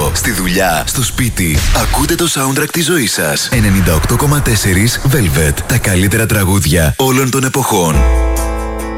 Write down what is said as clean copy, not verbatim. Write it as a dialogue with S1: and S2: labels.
S1: οδό, στη δουλειά, στο σπίτι. Ακούτε το soundtrack της ζωής σας. 98,4 Velvet. Τα καλύτερα τραγούδια όλων των εποχών.